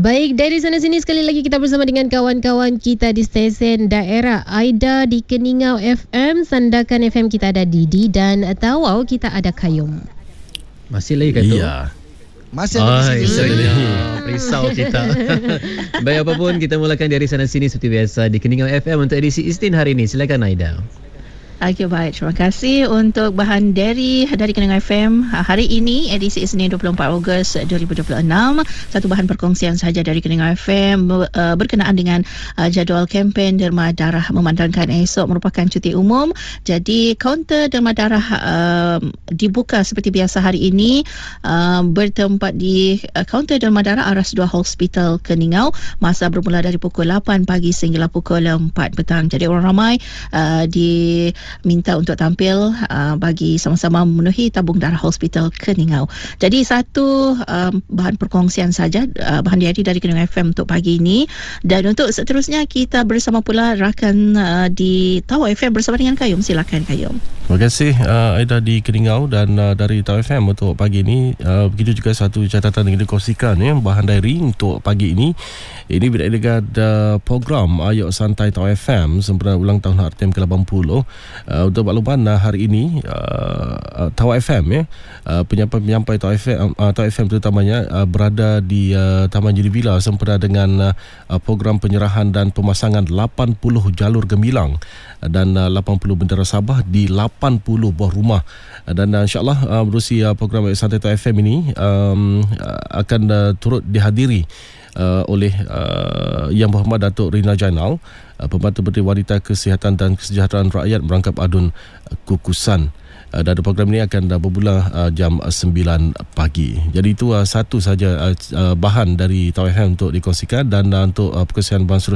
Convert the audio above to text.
Baik, dari sana sini sekali lagi kita bersama dengan kawan-kawan kita di stesen daerah. Aida di Keningau FM, Sandakan FM kita ada Didi, dan Tawau kita ada Kayum. Masih lagi kata? Iya. Masih ada di sini. Risau kita. Baik, apapun kita mulakan dari sana sini seperti biasa di Keningau FM untuk edisi Isnin hari ini. Silakan Aida. Okey, baik. Terima kasih untuk bahan dari Keningau FM. Hari ini edisi Isnin 24 Ogos 2026. Satu bahan perkongsian sahaja dari Keningau FM berkenaan dengan jadual kempen derma darah memandangkan esok merupakan cuti umum. Jadi kaunter derma darah dibuka seperti biasa hari ini, bertempat di kaunter derma darah Aras 2 Hospital Keningau. Masa bermula dari pukul 8 pagi sehingga pukul 4 petang. Jadi orang ramai diminta untuk tampil bagi sama-sama memenuhi tabung darah Hospital Keningau. Jadi satu bahan perkongsian saja, bahan dari Keningau FM untuk pagi ini. Dan untuk seterusnya kita bersama pula rakan di Tawau FM bersama dengan Kayum. Silakan Kayum. Terima kasih Aida di Keningau, dan dari Tawau FM untuk pagi ini. Begitu juga satu catatan yang dikongsikan bahan diary untuk pagi ini. Ini berkaitan dengan program Ayok Santai Tawau FM sempena ulang tahun RTM ke-80. Untuk makluman, hari ini Tawau FM penyampai-penyampai Tawau FM terutamanya berada di Taman Judi Villa sempena dengan program penyerahan dan pemasangan 80 jalur gemilang dan 80 bendera Sabah di 80 buah rumah. Dan insyaAllah menerusi program Santai Tawau FM ini akan turut dihadiri oleh Yang Berhormat Datuk Rina Jainal, Pembantu Menteri Wanita, Kesihatan dan Kesejahteraan Rakyat merangkap adun kukusan. Dan program ini akan bermula jam 9 pagi. Jadi itu satu saja bahan dari Tawau FM untuk dikongsikan, dan untuk perkongsian bahan